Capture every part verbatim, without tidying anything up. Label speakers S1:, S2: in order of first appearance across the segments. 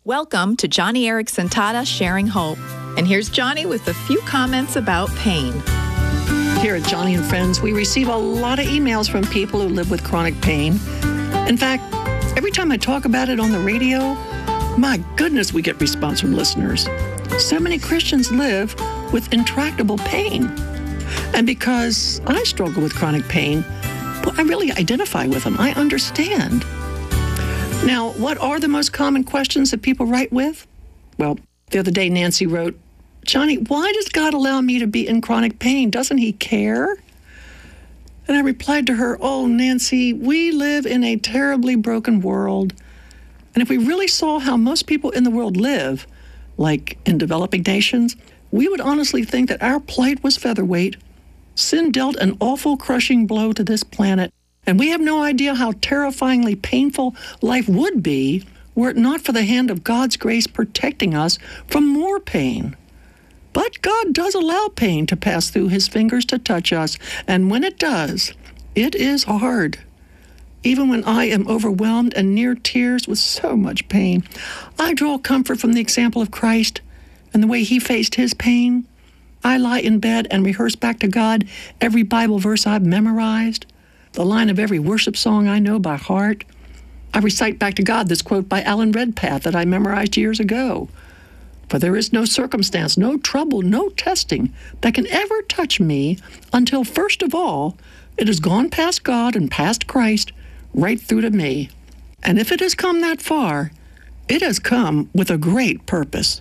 S1: Welcome to Johnny Erickson Tada Sharing Hope. And here's Johnny with a few comments about pain.
S2: Here at Johnny and Friends, we receive a lot of emails from people who live with chronic pain. In fact, every time I talk about it on the radio, my goodness, we get response from listeners. So many Christians live with intractable pain. And because I struggle with chronic pain, well, I really identify with them. I understand. Now, what are the most common questions that people write with? Well, the other day, Nancy wrote, Johnny, why does God allow me to be in chronic pain? Doesn't he care? And I replied to her, oh, Nancy, we live in a terribly broken world. And if we really saw how most people in the world live, like in developing nations, we would honestly think that our plight was featherweight. Sin dealt an awful crushing blow to this planet, and we have no idea how terrifyingly painful life would be were it not for the hand of God's grace protecting us from more pain. But God does allow pain to pass through his fingers to touch us, and when it does, it is hard. Even when I am overwhelmed and near tears with so much pain, I draw comfort from the example of Christ and the way he faced his pain. I lie in bed and rehearse back to God every Bible verse I've memorized, the line of every worship song I know by heart. I recite back to God this quote by Alan Redpath that I memorized years ago. For there is no circumstance, no trouble, no testing that can ever touch me until, first of all, it has gone past God and past Christ right through to me. And if it has come that far, it has come with a great purpose.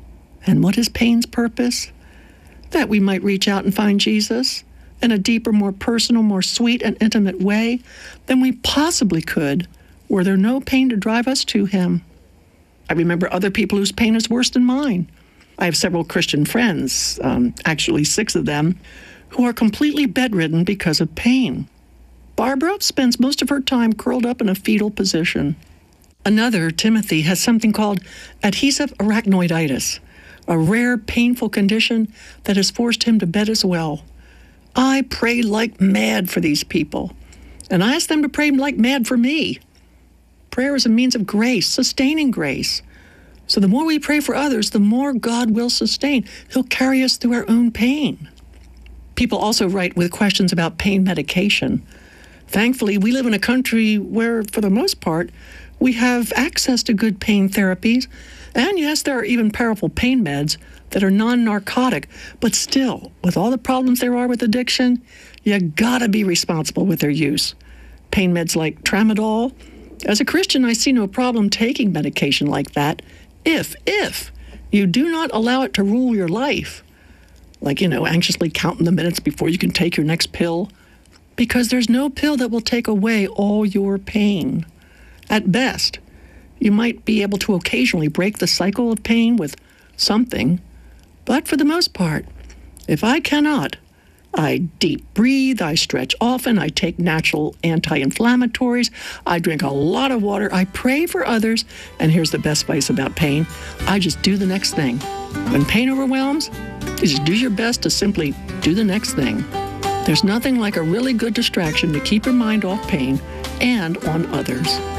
S2: And what is pain's purpose? That we might reach out and find Jesus in a deeper, more personal, more sweet and intimate way than we possibly could were there no pain to drive us to him. I remember other people whose pain is worse than mine. I have several Christian friends, um, actually six of them, who are completely bedridden because of pain. Barbara spends most of her time curled up in a fetal position. Another, Timothy, has something called adhesive arachnoiditis, a rare, painful condition that has forced him to bed as well. I pray like mad for these people, and I ask them to pray like mad for me. Prayer is a means of grace, sustaining grace. So the more we pray for others, the more God will sustain. He'll carry us through our own pain. People also write with questions about pain medication. Thankfully, we live in a country where, for the most part, we have access to good pain therapies. And yes, there are even powerful pain meds that are non-narcotic. But still, with all the problems there are with addiction, you gotta be responsible with their use. Pain meds like Tramadol. As a Christian, I see no problem taking medication like that if, if you do not allow it to rule your life. Like, you know, anxiously counting the minutes before you can take your next pill. Because there's no pill that will take away all your pain. At best, you might be able to occasionally break the cycle of pain with something, but for the most part, if I cannot, I deep breathe, I stretch often, I take natural anti-inflammatories, I drink a lot of water, I pray for others, and here's the best advice about pain, I just do the next thing. When pain overwhelms, you just do your best to simply do the next thing. There's nothing like a really good distraction to keep your mind off pain and on others.